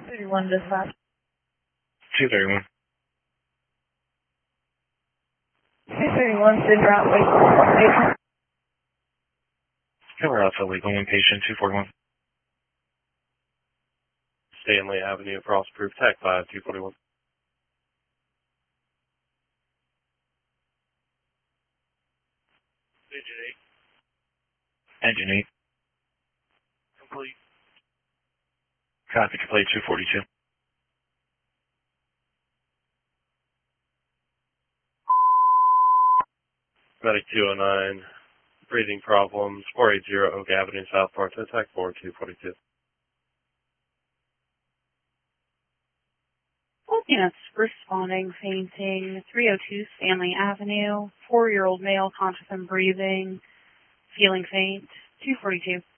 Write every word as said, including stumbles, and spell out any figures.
thirty-one dispatch. two thirty-one. two thirty-one, send route wait. Cover Alpha, legal inpatient two forty-one. Stanley Avenue, Frostproof, Tech five, two forty-one. Engine eight. Engine eight. Complete. Traffic complete two forty-two. Medic two oh nine, breathing problems, four eighty Oak Avenue, Southport, Tech four, two forty-two. Units responding, fainting, three oh two Stanley Avenue, four-year-old male, conscious and breathing, feeling faint, two forty-two.